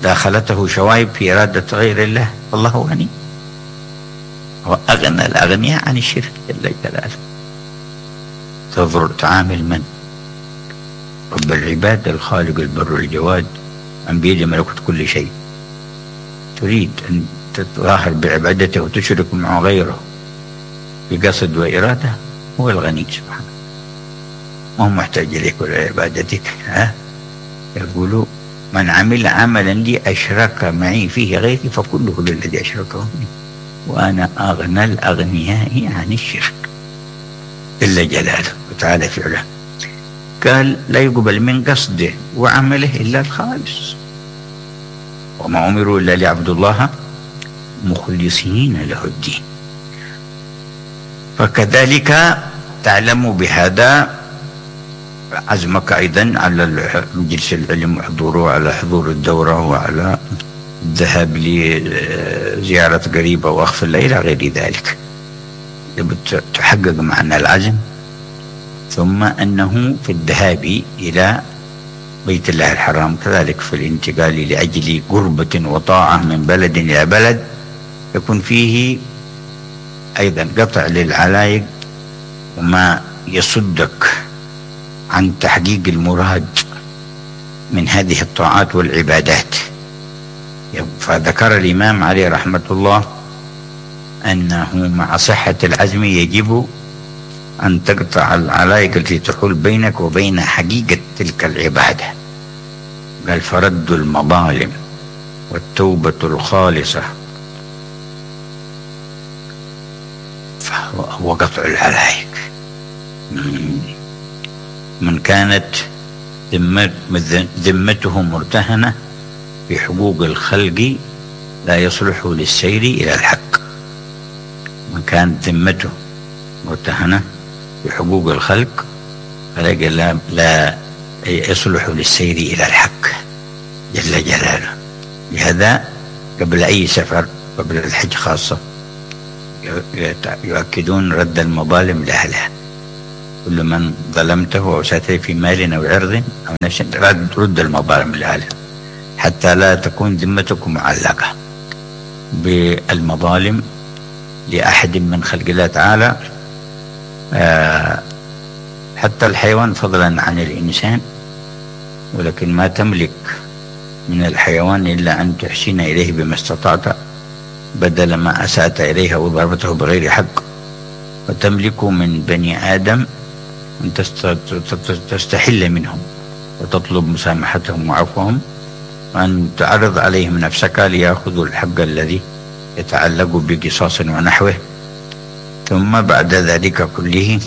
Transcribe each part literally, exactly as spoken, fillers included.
داخلته شوائب في إرادة غير الله، والله غني، هو أغنى الأغنياء عن الشرك جل جلاله. تنظر تعامل من؟ رب العباد الخالق البر الجواد من بيده ملكوت كل شيء، تريد أن تتظاهر بعبادته وتشرك معه غيره بقصد وإرادة؟ هو الغني سبحانه، ما هو محتاج إليك ولا عبادتك. ها؟ يقول من عمل عملا لي أشرك معي فيه غيري فكله للذي أشركه مني وأنا أغنى الأغنياء عن الشرك جل جلاله وتعالى في علاه. قال لا يقبل من قصده وعمله إلا الخالص، وما أمروا إلا ليعبدوا الله مخلصين له الدين. فكذلك تعلم بهذا عزمك أيضا على مجلس العلم وحضوره، على حضور الدورة وعلى الذهاب لزيارة قريبة وأخف إلى غير ذلك. تحقق معنى العزم، ثم أنه في الذهاب إلى بيت الله الحرام كذلك في الانتقال لأجل قربة وطاعة من بلد إلى بلد يكون فيه أيضا قطع للعلايق وما يصدك عن تحقيق المراد من هذه الطاعات والعبادات. فذكر الإمام عليه رحمة الله أنه مع صحة العزم يجب أن تقطع العلايق التي تحول بينك وبين حقيقة تلك العبادة. قال فرد المظالم والتوبة الخالصة فهو قطع العلايق. من كانت ذمته مرتهنة بحقوق الخلق لا يصلح للسير إلى الحق. من كانت ذمته مرتهنة بحقوق الخلق لا, لا يصلح للسير إلى الحق جل جلاله. لهذا قبل أي سفر، قبل الحج خاصة، يؤكدون رد المظالم لأهلها. كل من ظلمته أو ساته في مال أو عرض أو نفس رد المظالم لأهلها حتى لا تكون ذمتكم معلقة بالمظالم لأحد من خلق الله تعالى. آه حتى الحيوان فضلا عن الإنسان، ولكن ما تملك من الحيوان إلا أن تحسن إليه بما استطعت بدل ما أسأت إليه وضربته بغير حق. وتملك من بني آدم أن تستحل منهم وتطلب مسامحتهم وعفوهم، وأن تعرض عليهم نفسك ليأخذوا الحق الذي يتعلق بقصاص ونحوه. ثم بعد ذلك كله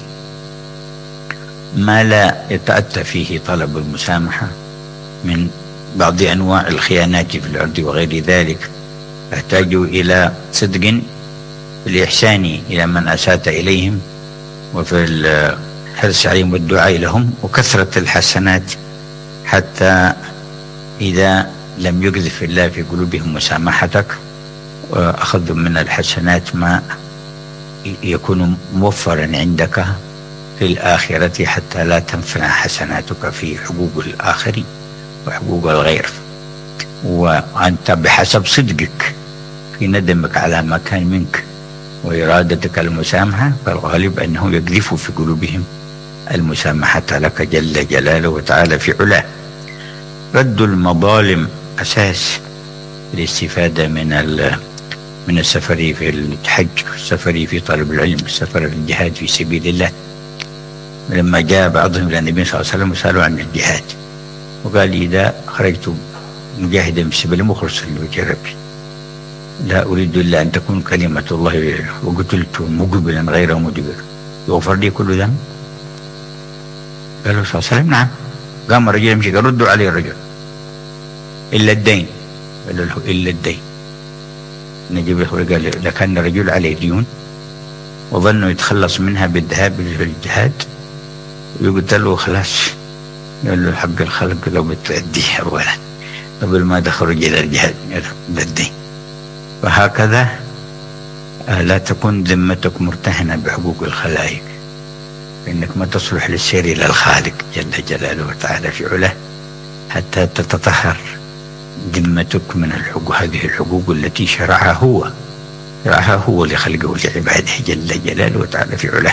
ما لا يتأتى فيه طلب المسامحة من بعض أنواع الخيانات في الأرض وغير ذلك يحتاج إلى صدق في الإحسان إلى من أساء إليهم، وفي الحرص عليهم والدعاء لهم، وكثرة الحسنات حتى إذا لم يقذف الله في قلوبهم مسامحتك وأخذ من الحسنات ما يكون موفرا عندك في الآخرة حتى لا تنفع حسناتك في حقوق الآخرين وحقوق الغير. وأنت بحسب صدقك في ندمك على ما كان منك وإرادتك المسامحة، فالغالب أنه يقذف في قلوبهم المسامحة لك جل جلاله وتعالى في علاه. رد المظالم أساس الاستفادة من من السفر في الحج، السفر في طلب العلم، السفر في الجهاد في سبيل الله. لما جاء بعضهم إلى النبي صلى الله عليه وسلم وسألوا عن الجهاد، وقال إذا خرجت مجاهدا في سبيل مخلصا لوجه ربي لا أريد إلا أن تكون كلمة الله وقتلت مقبلا غير مدبر يغفر لي كل ذنب؟ قالوا صلى الله عليه وسلم نعم. قام الرجل يمشي قال ردوا عليه الرجل إلا الدين. قالوا له إلا الدين. نجيب قال لكان الرجل عليه ديون وظنوا يتخلص منها بالذهاب للجهاد ويقتلوا خلاص. قال له حق الخلق لو بتأديه أولا قبل ما تخرج إلى الجهاد بالدين. وهكذا لا تكون ذمتك مرتهنة بحقوق الخلائق، فإنك ما تصلح للسير إلى الخالق جل جلاله وتعالى في علاه حتى تتطهر ذمتك من الحقوق، هذه الحقوق التي شرعها هو شرعها هو لخلقه لعباده جل جلاله وتعالى في علاه.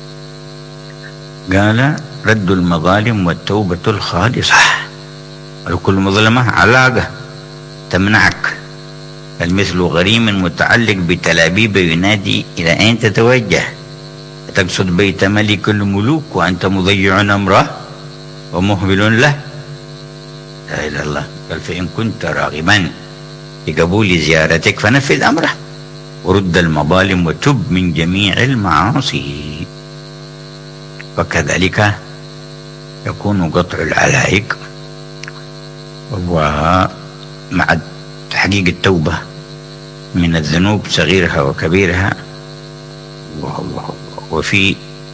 قال رد المظالم والتوبة الخالصة. وكل مظلمة علاقة تمنعك، المثل غريم متعلق بتلابيب ينادي إلى أين تتوجه، تقصد بيت ملك الملوك وأنت مضيع أمره ومهمل له. لا إله إلا الله. قال فإن كنت راغبا لقبول زيارتك فنفذ أمره ورد المظالم وتب من جميع المعاصي. وكذلك يكون قطع العلائق ومع تحقيق التوبة من الذنوب صغيرها وكبيرها، وفي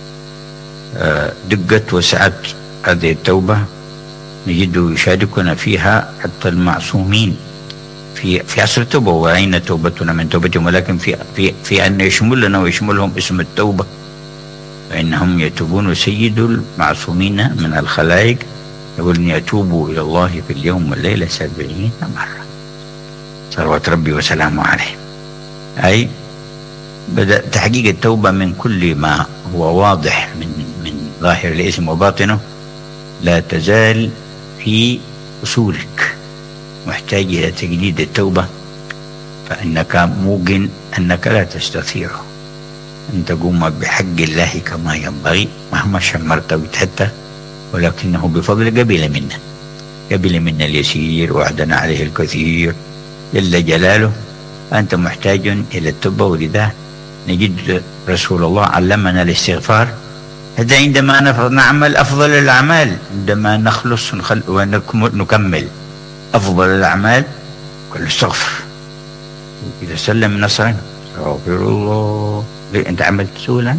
دقة وسعة هذه التوبة نجد يشاركنا فيها حتى المعصومين في في عصر التوبة. وأين توبتنا من توبتهم؟ ولكن في في في أن يشملنا ويشملهم اسم التوبة، فإنهم يتوبون. سيد المعصومين من الخلائق يقول أن يتوبوا إلى الله في اليوم والليلة سبعين مرة صلوات ربي وسلامه عليه. أي بدأ تحقيق التوبة من كل ما هو واضح من من ظاهر الاسم وباطنه. لا تزال في أصولك محتاج إلى تجديد التوبة، فإنك موقن أنك لا تستطيع أن تقوم بحق الله كما ينبغي مهما شمرت وتحت، ولكنه بفضل قبل منا قبل منا اليسير وعدنا عليه الكثير جل جلاله. أنت محتاج إلى التوبة. ولذا نجد رسول الله علمنا الاستغفار. هذا عندما نعمل أفضل الأعمال، عندما نخلص ونكمل أفضل الأعمال كل استغفر. إذا سلم نصرا استغفر الله. أنت عملت سوءا،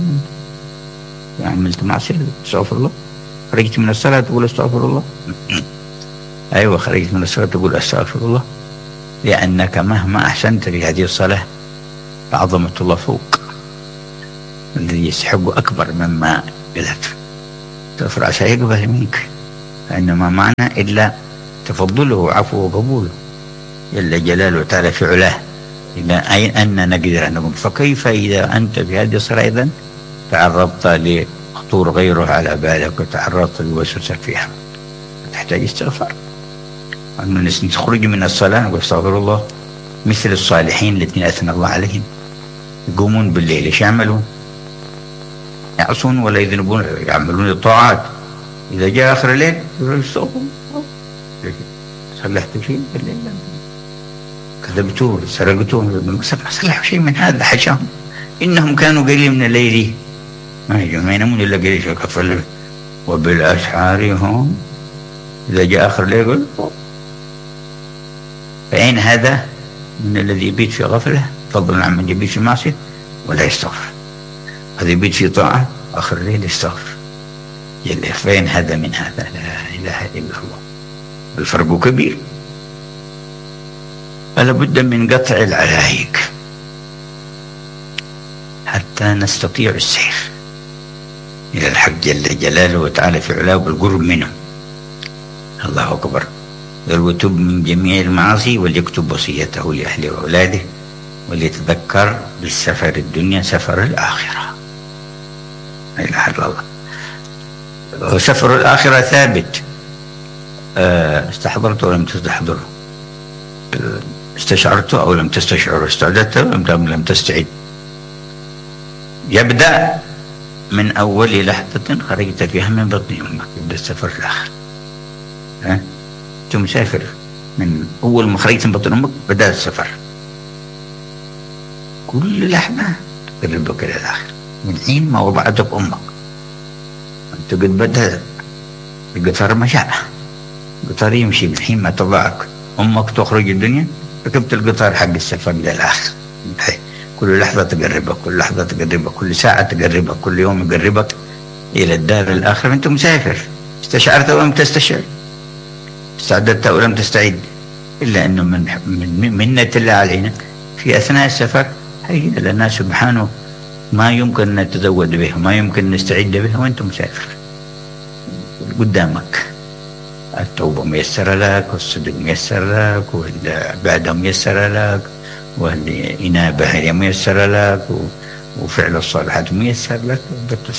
عملت معصية استغفر الله. خرجت من الصلاة تقول استغفر الله. أيوة، خرجت من الصلاة تقول استغفر الله، لأنك مهما أحسنت في هذه الصلاة فعظمة الله فوق الذي يستحق أكبر مما قدرت تغفر عسى يقبل منك، فإنما معنا إلا تفضله وعفوه وقبوله جل جلاله وتعالى في علاه. إذا أي أن نقدر أن نقول، فكيف إذا أنت في هذه الصلاة إذن تعرضت لخطور غيره على بالك وتعرضت لوسوسك فيها، تحتاج استغفار. أن نخرج من الصلاة نقول استغفر الله، مثل الصالحين الذين أثنى الله عليهم يقومون بالليل ايش يعملون؟ يعصون ولا يذنبون، يعملون الطاعات. إذا جاء آخر الليل يقولون استغفر الله، صلحت شيء بالليل؟ كذبتوه، سرقتوه، ما صلحوا شيء من هذا حشاهم. إنهم كانوا قليل من الليل ما يجون ما ينامون إلا قليل في كفر، وبالأسحار هم إذا جاء آخر الليل يقول. فأين هذا من الذي يبيت في غفلة فضلا عن من يبيت في معصية ولا يستغفر؟ هذا يبيت في طاعة آخر الليل يستغفر. فأين هذا من هذا؟ لا إله إلا الله. الفرق كبير. فلا بد من قطع العلائق حتى نستطيع السير إلى الحق جل جلاله وتعالى في علاه بالقرب منه. الله أكبر. وتب من جميع المعاصي وليكتب وصيته لأهله وأولاده وليتذكر بالسفر الدنيا سفر الآخرة. لا إله إلا الله. وسفر الآخرة ثابت. استحضرت أو لم تستحضره، استشعرت أو لم تستشعر، استعددت أو لم تستعد. يبدأ من أول لحظة خرجت فيها من بطن أمك، يبدأ السفر الآخر. ها؟ أنت مسافر من أول ما خرجت من بطن أمك بدأ السفر. كل لحظة تقربك إلى الآخر من حين ما وضعتك أمك. أنت قد بدأ القطار مشاء، القطار يمشي من حين ما تضعك أمك تخرج الدنيا، ركبت القطار حق السفر إلى الآخر. كل لحظة تقربك، كل لحظة تقربك، كل ساعة تقربك، كل يوم يقربك إلى الدار الآخرة. أنت مسافر، استشعرت ولم تستشعر، استعددت ولم تستعد، إلا أنه من من منة الله علينا في أثناء السفر هيئ لنا سبحانه ما يمكن أن نتزود به، ما يمكن أن نستعد به وأنت مسافر قدامك. التوبة ميسرة لك، والصدق ميسر لك، والعبادة ميسرة لك، والإنابة هي ميسرة لك، وفعل الصالحات ميسر لك.